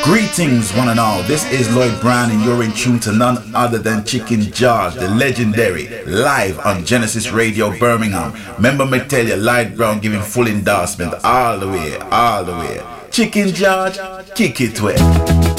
Greetings one and all, this is Lloyd Brown and you're in tune to none other than Chicken George, the legendary, live on Genesis Radio Birmingham. Remember me tell you, Lloyd Brown giving full endorsement all the way. Chicken George, kick it way.